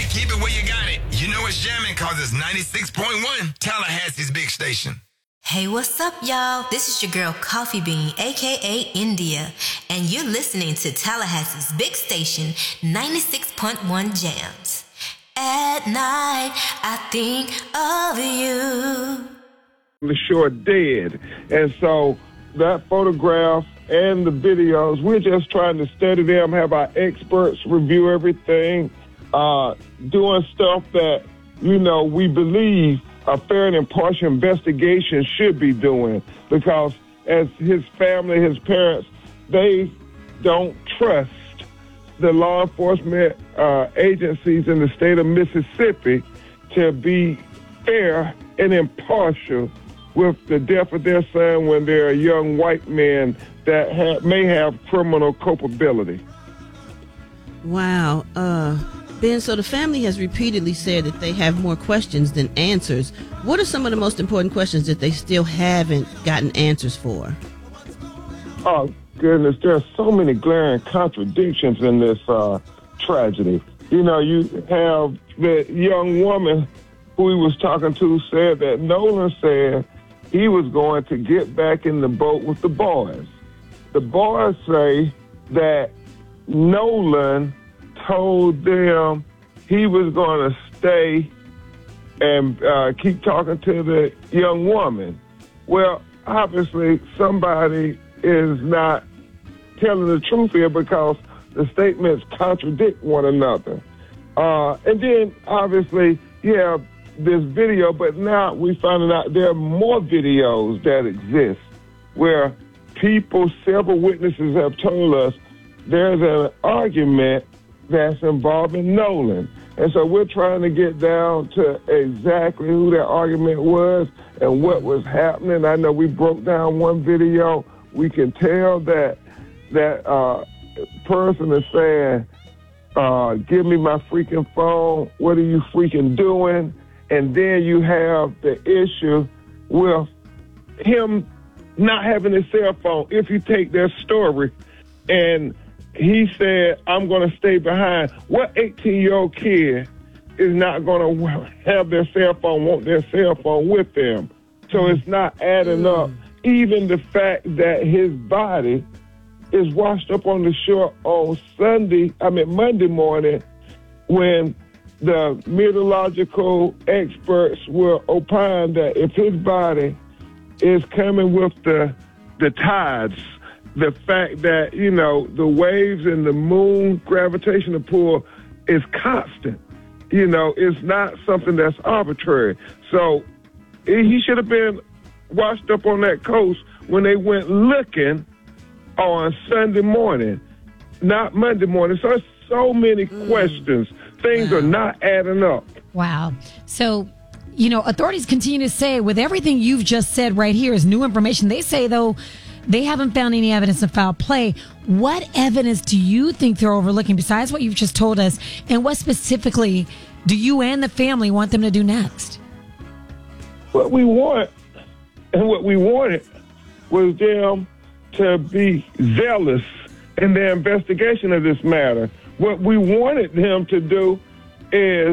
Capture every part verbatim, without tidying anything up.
keep it where you got it. You know it's jamming cause it's ninety-six point one, Tallahassee's big station. Hey, what's up, y'all? This is your girl, Coffee Bean, a k a. India, and you're listening to Tallahassee's big station, ninety-six point one Jams. At night, I think of you. The short dead. And so that photograph and the videos, we're just trying to study them, have our experts review everything, uh, doing stuff that, you know, we believe a fair and impartial investigation should be doing, because as his family, his parents, they don't trust the law enforcement uh, agencies in the state of Mississippi to be fair and impartial with the death of their son when they're a young white man that ha- may have criminal culpability. Wow. Uh, Ben, so the family has repeatedly said that they have more questions than answers. What are some of the most important questions that they still haven't gotten answers for? Oh, goodness, there are so many glaring contradictions in this uh, tragedy. You know, you have the young woman who he was talking to said that Nolan said he was going to get back in the boat with the boys. The boys say that Nolan told them he was going to stay and uh, keep talking to the young woman. Well, obviously, somebody is not telling the truth here because the statements contradict one another. Uh, and then, obviously, you have this video, but now we're finding out there are more videos that exist where people, several witnesses have told us there's an argument that's involving Nolan. And so we're trying to get down to exactly who that argument was and what was happening. I know we broke down one video. We can tell that that uh, person is saying, uh, give me my freaking phone. What are you freaking doing? And then you have the issue with him not having his cell phone. If you take their story, and he said, I'm going to stay behind. What eighteen-year-old kid is not going to have their cell phone, want their cell phone with them? So it's not adding up. Even the fact that his body is washed up on the shore on Sunday, I mean Monday morning, when the meteorological experts were opined that if his body is coming with the the tides, the fact that, you know, the waves and the moon gravitational pull is constant. You know, it's not something that's arbitrary. So he should have been washed up on that coast when they went looking on Sunday morning, not Monday morning. So there's so many mm. questions. Things wow. are not adding up. Wow. So, you know, authorities continue to say, with everything you've just said right here is new information. They say, though, they haven't found any evidence of foul play. What evidence do you think they're overlooking besides what you've just told us? And what specifically do you and the family want them to do next? What we want and what we wanted was them to be zealous in their investigation of this matter. What we wanted them to do is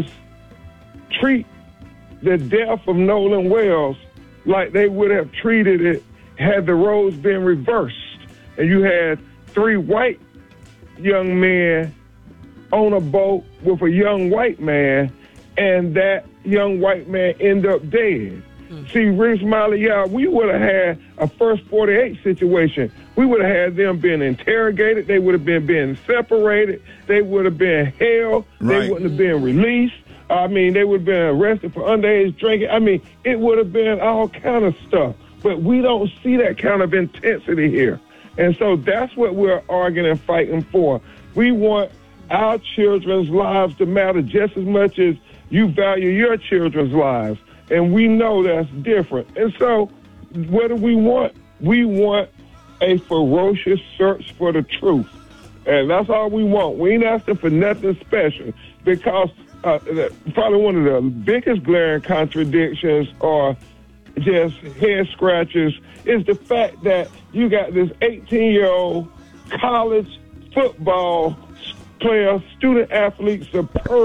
treat the death of Nolan Wells like they would have treated it had the roles been reversed. And you had three white young men on a boat with a young white man, and that young white man ended up dead. Mm. See, Reese Miley, yeah, we would have had a first forty-eight situation. We would have had them being interrogated. They would have been being separated. They would have been held. Right. They wouldn't have been released. I mean, they would have been arrested for underage drinking. I mean, it would have been all kind of stuff. But we don't see that kind of intensity here. And so that's what we're arguing and fighting for. We want our children's lives to matter just as much as you value your children's lives. And we know that's different. And so what do we want? We want a ferocious search for the truth. And that's all we want. We ain't asking for nothing special, because uh, probably one of the biggest glaring contradictions are just head scratchers is the fact that you got this eighteen-year-old college football player, student athlete, superb